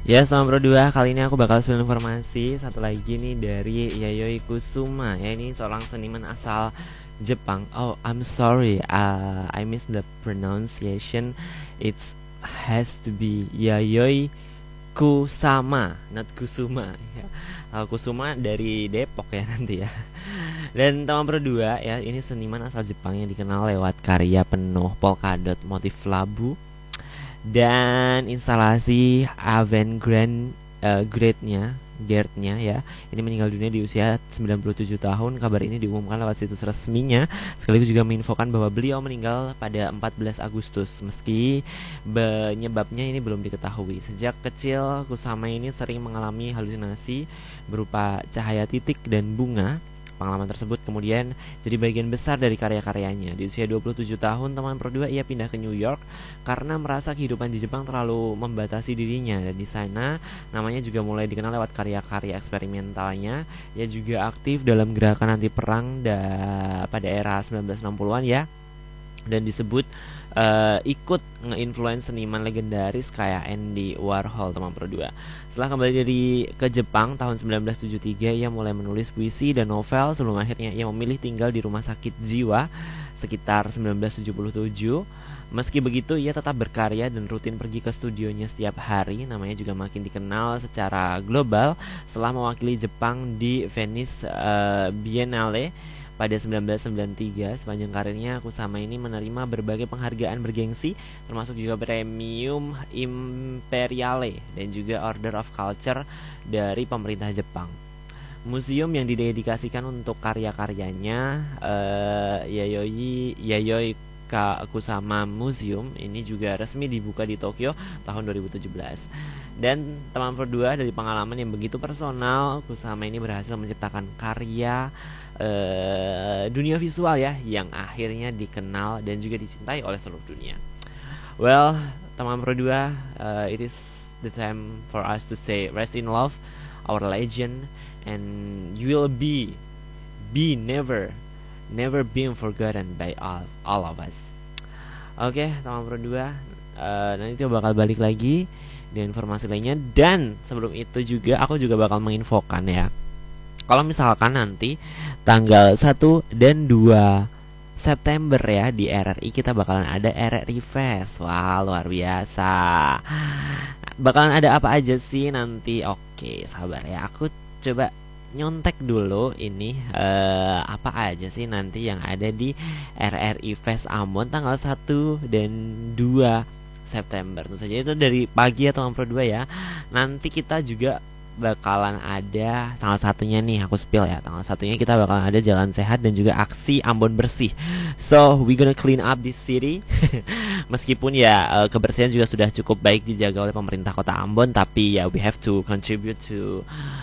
Ya, selamat berdua. Kali ini aku bakal spill informasi satu lagi nih dari Yayoi Kusuma. Ya, ini seorang seniman asal Jepang. Oh, I'm sorry, I missed the pronunciation. It's has to be Yayoi Kusama, not Kusuma. Ya. Kalau Kusuma dari Depok ya nanti ya. Dan teman berdua ya, ini seniman asal Jepang yang dikenal lewat karya penuh polkadot motif labu dan instalasi avant-garde grade-nya Gerd-nya ya. Ini meninggal dunia di usia 97 tahun. Kabar ini diumumkan lewat situs resminya, sekaligus juga menginfokan bahwa beliau meninggal pada 14 Agustus. Meski penyebabnya ini belum diketahui. Sejak kecil Kusama ini sering mengalami halusinasi berupa cahaya titik dan bunga. Pengalaman tersebut kemudian jadi bagian besar dari karya-karyanya. Di usia 27 tahun, teman berdua ia pindah ke New York karena merasa kehidupan di Jepang terlalu membatasi dirinya. Dan di sana namanya juga mulai dikenal lewat karya-karya eksperimentalnya. Ia juga aktif dalam gerakan anti perang pada era 1960-an ya. Dan disebut ikut nge-influence seniman legendaris kayak Andy Warhol, teman berdua. Setelah kembali ke Jepang tahun 1973, ia mulai menulis puisi dan novel sebelum akhirnya ia memilih tinggal di rumah sakit jiwa sekitar 1977. Meski begitu, ia tetap berkarya dan rutin pergi ke studionya setiap hari. Namanya juga makin dikenal secara global setelah mewakili Jepang di Venice Biennale pada 1993. Sepanjang karirnya, Kusama ini menerima berbagai penghargaan bergengsi, termasuk juga Premium Imperiale dan juga Order of Culture dari pemerintah Jepang. Museum yang didedikasikan untuk karya-karyanya, Yayoi Kusama Museum, ini juga resmi dibuka di Tokyo tahun 2017. Dan teman berdua, dari pengalaman yang begitu personal, Kusama ini berhasil menciptakan karya dunia visual ya, yang akhirnya dikenal dan juga dicintai oleh seluruh dunia. Well, teman berdua, it is the time for us to say rest in love, our legend, and you will be never been forgotten by all of us. Oke, teman berdua, nanti kita bakal balik lagi dengan informasi lainnya. Dan sebelum itu juga aku juga bakal menginfokan ya, kalau misalkan nanti tanggal 1 dan 2 September ya, di RRI kita bakalan ada RRI Fest. Wah, luar biasa. Bakalan ada apa aja sih nanti? Oke, sabar ya, aku coba nyontek dulu ini apa aja sih nanti yang ada di RRI Fest Ambon tanggal 1 dan 2 September. Tentu saja itu dari pagi ya teman pro 2 ya. Nanti kita juga bakalan ada tanggal satunya nih, aku spill ya. Tanggal satunya kita bakalan ada jalan sehat dan juga aksi Ambon bersih. So we gonna clean up this city. Meskipun ya kebersihan juga sudah cukup baik dijaga oleh pemerintah kota Ambon, tapi ya we have to contribute to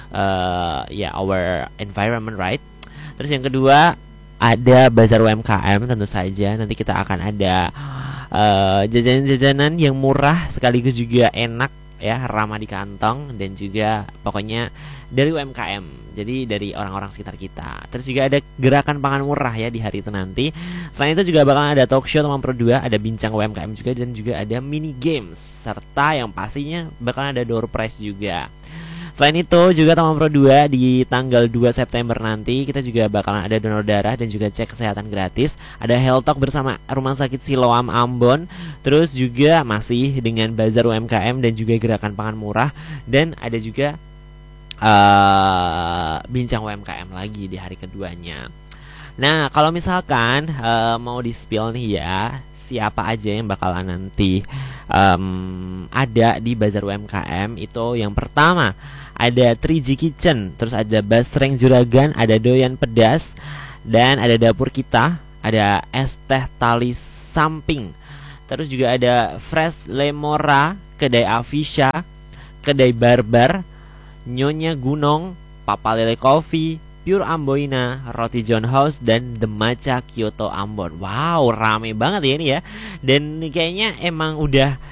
our environment, right? Terus yang kedua ada bazar UMKM. Tentu saja nanti kita akan ada jajanan-jajanan yang murah sekaligus juga enak ya, ramah di kantong, dan juga pokoknya dari UMKM, jadi dari orang-orang sekitar kita. Terus juga ada gerakan pangan murah ya di hari itu nanti. Selain itu juga bakalan ada talk show teman pro 2, ada bincang UMKM juga, dan juga ada mini games, serta yang pastinya bakalan ada door prize juga. Selain itu juga teman pro 2, di tanggal 2 September nanti kita juga bakalan ada donor darah dan juga cek kesehatan gratis. Ada health talk bersama Rumah Sakit Siloam Ambon. Terus juga masih dengan bazar UMKM dan juga gerakan pangan murah. Dan ada juga bincang UMKM lagi di hari keduanya. Nah, kalau misalkan mau di-spill nih ya, siapa aja yang bakalan nanti ada di bazar UMKM itu. Yang pertama ada 3G Kitchen, terus ada Basreng Juragan, ada Doyan Pedas, dan ada Dapur Kita, ada Es Teh Tali Samping. Terus juga ada Fresh Lemora, Kedai Avisha, Kedai Barbar, Nyonya Gunung, Papa Lele Coffee, Pure Amboina, Roti John House, dan The Matcha Kyoto Ambon. Wow, rame banget ya ini ya. Dan kayaknya emang udah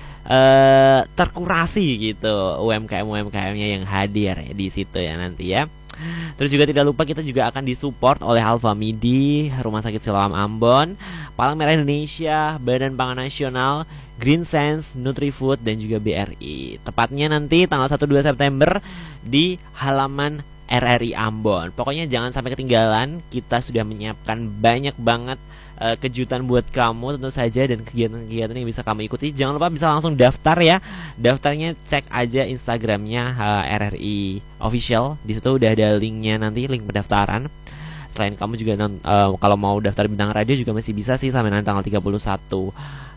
terkurasi gitu UMKM-UMKM-nya yang hadir ya di situ ya nanti ya. Terus juga tidak lupa kita juga akan disupport oleh Alfa Midi, Rumah Sakit Siloam Ambon, Palang Merah Indonesia, Badan Pangan Nasional, Green Sense, Nutrifood, dan juga BRI. Tepatnya nanti tanggal 1-2 September di halaman RRI Ambon. Pokoknya jangan sampai ketinggalan. Kita sudah menyiapkan banyak banget kejutan buat kamu tentu saja, dan kegiatan-kegiatan yang bisa kamu ikuti. Jangan lupa bisa langsung daftar ya. Daftarnya cek aja Instagramnya RRI Official. Di situ udah ada linknya, nanti link pendaftaran. Selain kamu juga kalau mau daftar bintang radio juga masih bisa sih sampai nanti tanggal 31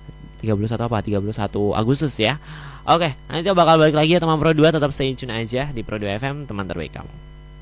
Agustus ya. Oke, nanti aku bakal balik lagi ya teman Pro 2. Tetap stay tune aja di Pro 2 FM, teman terbaik kamu.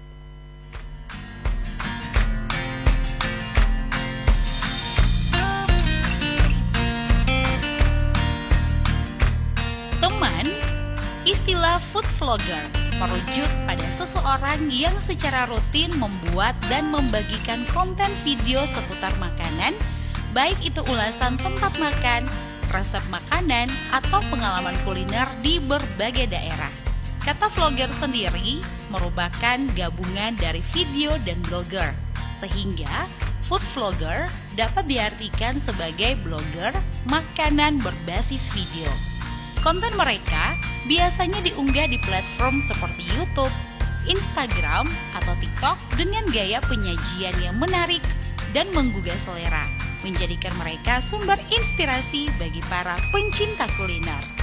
Istilah food vlogger merujuk pada seseorang yang secara rutin membuat dan membagikan konten video seputar makanan, baik itu ulasan tempat makan, resep makanan, atau pengalaman kuliner di berbagai daerah. Kata vlogger sendiri merupakan gabungan dari video dan blogger, sehingga food vlogger dapat diartikan sebagai blogger makanan berbasis video. Konten mereka biasanya diunggah di platform seperti YouTube, Instagram, atau TikTok dengan gaya penyajian yang menarik dan menggugah selera, menjadikan mereka sumber inspirasi bagi para pencinta kuliner.